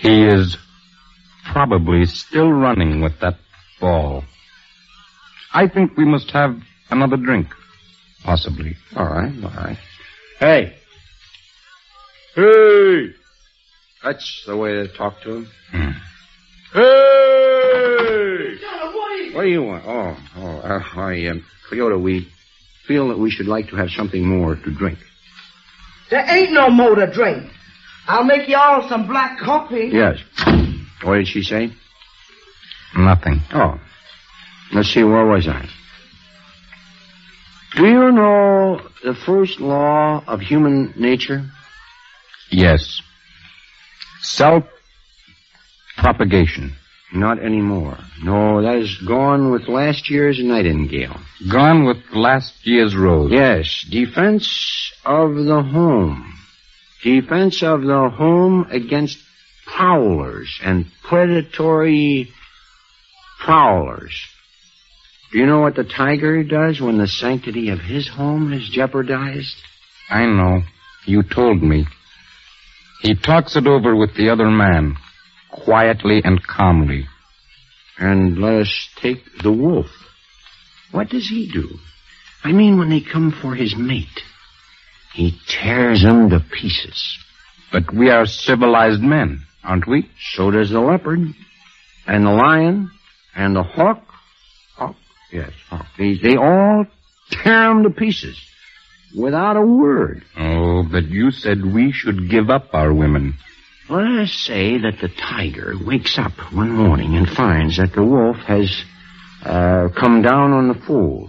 He is probably still running with that ball. I think we must have another drink. Possibly. All right. Hey! That's the way to talk to him. Hey! What do you want? Cleota, we feel that we should like to have something more to drink. There ain't no more to drink. I'll make y'all some black coffee. Yes. What did she say? Nothing. Oh. Let's see, where was I? Do you know the first law of human nature? Yes. Self-propagation. Not anymore. No, that is gone with last year's nightingale. Gone with last year's rose. Yes, defense of the home. Defense of the home against prowlers and predatory prowlers. Do you know what the tiger does when the sanctity of his home is jeopardized? I know. You told me. He talks it over with the other man, quietly and calmly. And let us take the wolf. What does he do? I mean, when they come for his mate, he tears them to pieces. But we are civilized men, aren't we? So does the leopard, and the lion, and the hawk. Yes, hawk. They all tear them to pieces, without a word. Oh, but you said we should give up our women. Let us say that the tiger wakes up one morning and finds that the wolf has come down on the fold.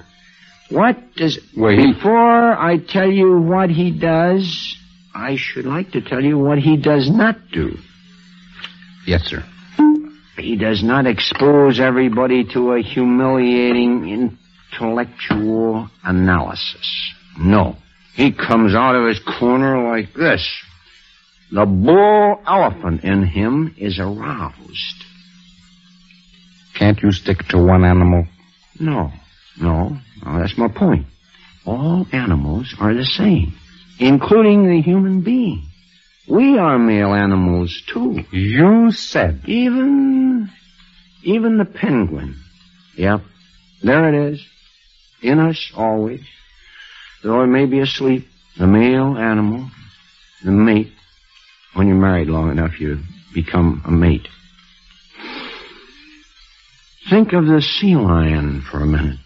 Before I tell you what he does, I should like to tell you what he does not do. Yes, sir. He does not expose everybody to a humiliating intellectual analysis. No. He comes out of his corner like this. The bull elephant in him is aroused. Can't you stick to one animal? No, that's my point. All animals are the same, including the human being. We are male animals, too. You said. Even the penguin. Yep, there it is. In us, always. Though it may be asleep, the male animal, the mate. When you're married long enough, you become a mate. Think of the sea lion for a minute.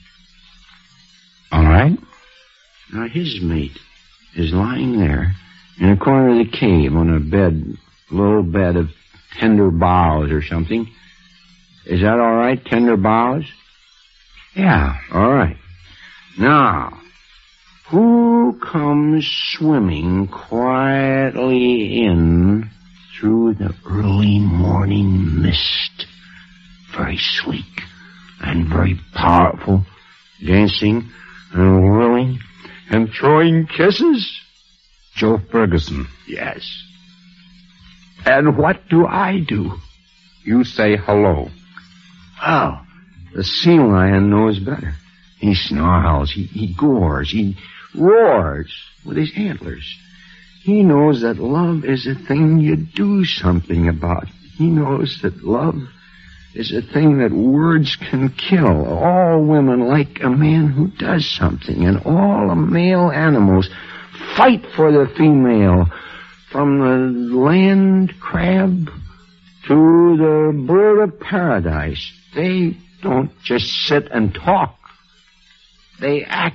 All right. Now, his mate is lying there in a corner of the cave on a little bed of tender boughs or something. Is that all right, tender boughs? Yeah, all right. Now, who comes swimming quietly in through the early morning mist? Very sleek and very powerful, dancing and whirling and throwing kisses? Joe Ferguson. Yes. And what do I do? You say hello. Oh, the sea lion knows better. He snarls, he gores, he roars with his antlers. He knows that love is a thing you do something about. He knows that love is a thing that words can kill. All women like a man who does something, and all the male animals fight for the female, from the land crab to the bird of paradise. They don't just sit and talk. They act.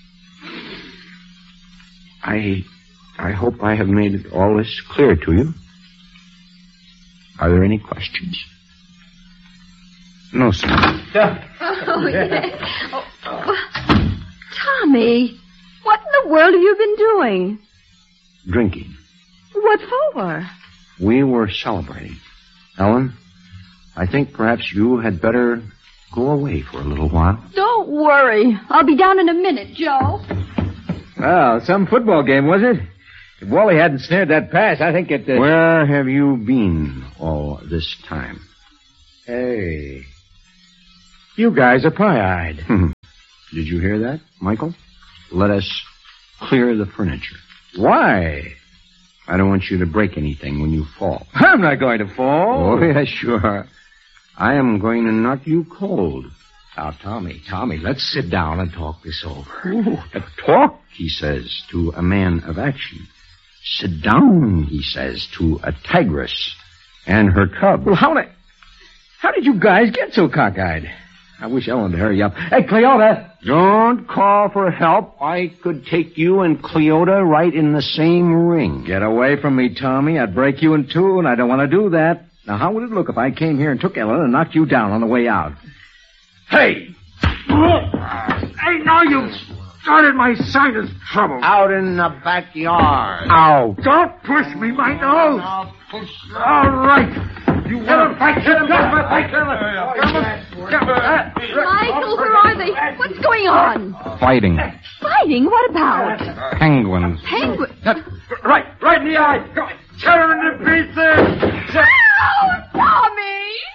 I hope I have made all this clear to you. Are there any questions? No, sir. Oh, yeah. Tommy, what in the world have you been doing? Drinking. What for? We were celebrating. Ellen, I think perhaps you had better go away for a little while. Don't worry. I'll be down in a minute, Joe. Well, some football game, was it? If Wally hadn't snared that pass, I think it... Where have you been all this time? Hey. You guys are pie-eyed. Did you hear that, Michael? Let us clear the furniture. Why? I don't want you to break anything when you fall. I'm not going to fall. Oh, yeah, sure. I am going to knock you cold. Now, Tommy, let's sit down and talk this over. Ooh, talk, he says, to a man of action. Sit down, he says, to a tigress and her cub. Well, how did you guys get so cockeyed? I wish Ellen would hurry up. Hey, Cleota! Don't call for help. I could take you and Cleota right in the same ring. Get away from me, Tommy. I'd break you in two, and I don't want to do that. Now, how would it look if I came here and took Ellen and knocked you down on the way out? Hey! Hey, now you've started my sinus trouble. Out in the backyard. Ow. Don't push me, my nose. I'll push you. All right. You want to fight? Get him. Michael, where are they? What's going on? Fighting. Fighting? What about? Penguins. Penguins? Right in the eye. Tear him to pieces.